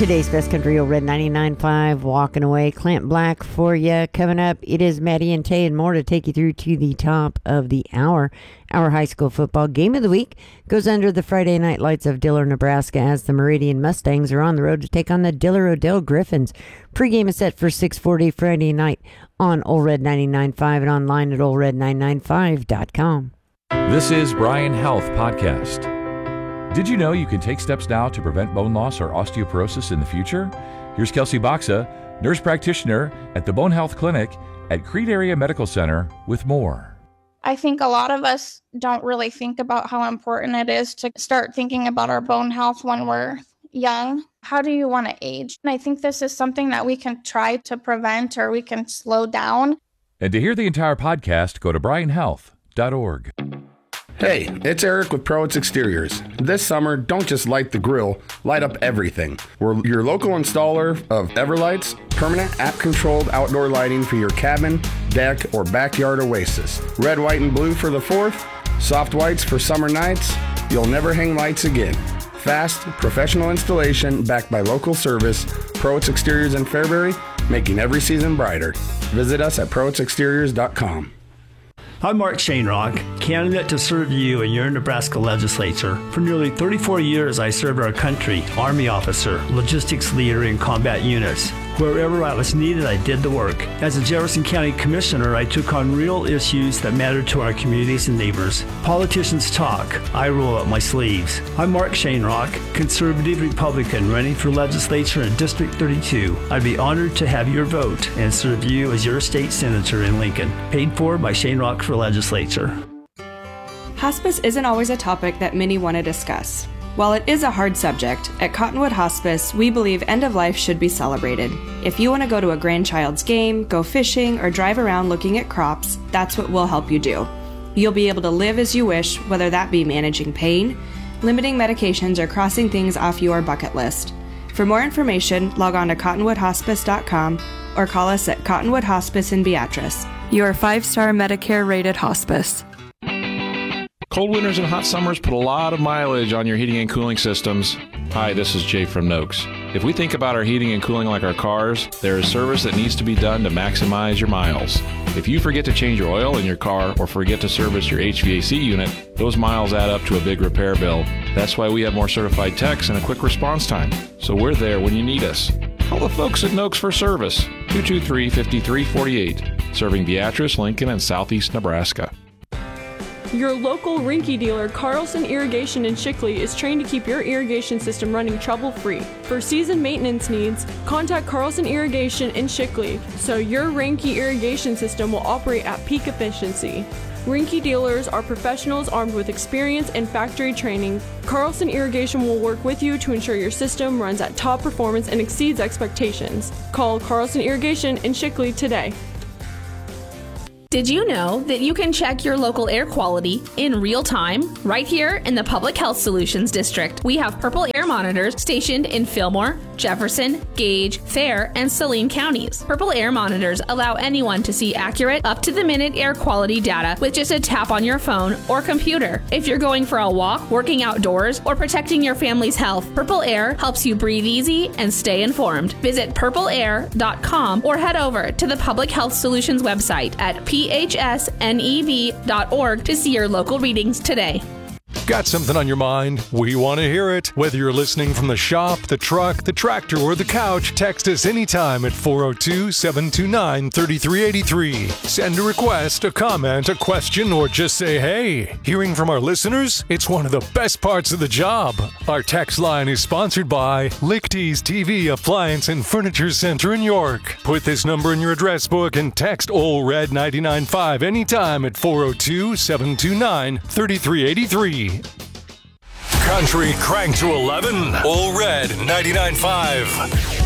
Today's Best Country Old Red 99.5, walking away. Clint Black for you. Coming up, it is Maddie and Tay and more to take you through to the top of the hour. Our high school football game of the week goes under the Friday night lights of Diller, Nebraska, as the Meridian Mustangs are on the road to take on the Diller Odell Griffins. Pre-game is set for 6:40 Friday night on Old Red 99.5 and online at oldred995.com. This is Bryan Health Podcast. Did you know you can take steps now to prevent bone loss or osteoporosis in the future? Here's Kelsey Boxa, nurse practitioner at the Bone Health Clinic at Creed Area Medical Center with more. I think a lot of us don't really think about how important it is to start thinking about our bone health when we're young. How do you want to age? And I think this is something that we can try to prevent or we can slow down. And to hear the entire podcast, go to bryanhealth.org. Hey, it's Eric with Prowitz Exteriors. This summer, don't just light the grill, light up everything. We're your local installer of Everlights, permanent app-controlled outdoor lighting for your cabin, deck, or backyard oasis. Red, white, and blue for the 4th, soft whites for summer nights. You'll never hang lights again. Fast, professional installation backed by local service. Prowitz Exteriors in Fairbury, making every season brighter. Visit us at prowitzexteriors.com. I'm Mark Shanerock, candidate to serve you in your Nebraska legislature. For nearly 34 years, I served our country, Army officer, logistics leader in combat units. Wherever I was needed, I did the work. As a Jefferson County Commissioner, I took on real issues that mattered to our communities and neighbors. Politicians talk. I roll up my sleeves. I'm Mark Shanerock, conservative Republican running for legislature in District 32. I'd be honored to have your vote and serve you as your state senator in Lincoln. Paid for by Shanerock for Legislature. Hospice isn't always a topic that many want to discuss. While it is a hard subject, at Cottonwood Hospice, we believe end of life should be celebrated. If you want to go to a grandchild's game, go fishing, or drive around looking at crops, that's what we'll help you do. You'll be able to live as you wish, whether that be managing pain, limiting medications, or crossing things off your bucket list. For more information, log on to cottonwoodhospice.com or call us at Cottonwood Hospice in Beatrice. Your 5-star Medicare-rated hospice. Cold winters and hot summers put a lot of mileage on your heating and cooling systems. Hi, this is Jay from Noakes. If we think about our heating and cooling like our cars, there is service that needs to be done to maximize your miles. If you forget to change your oil in your car or forget to service your HVAC unit, those miles add up to a big repair bill. That's why we have more certified techs and a quick response time. So we're there when you need us. Call the folks at Noakes for service. 223-5348. Serving Beatrice, Lincoln, and southeast Nebraska. Your local Rinky dealer, Carlson Irrigation in Shickley, is trained to keep your irrigation system running trouble-free. For season maintenance needs, contact Carlson Irrigation in Shickley so your Rinky irrigation system will operate at peak efficiency. Rinky dealers are professionals armed with experience and factory training. Carlson Irrigation will work with you to ensure your system runs at top performance and exceeds expectations. Call Carlson Irrigation in Shickley today. Did you know that you can check your local air quality in real time right here in the Public Health Solutions District? We have Purple Air monitors stationed in Fillmore, Jefferson, Gage, Fair, and Saline counties. Purple Air monitors allow anyone to see accurate, up-to-the-minute air quality data with just a tap on your phone or computer. If you're going for a walk, working outdoors, or protecting your family's health, Purple Air helps you breathe easy and stay informed. Visit purpleair.com or head over to the Public Health Solutions website at phsnev.org to see your local readings today. Got something on your mind? We want to hear it. Whether you're listening from the shop, the truck, the tractor, or the couch, text us anytime at 402-729-3383. Send a request, a comment, a question, or just say hey. Hearing from our listeners? It's one of the best parts of the job. Our text line is sponsored by Lichty's TV Appliance and Furniture Center in York. Put this number in your address book and text OLRED 99.5 anytime at 402-729-3383. Country cranked to 11. Old Red 99.5.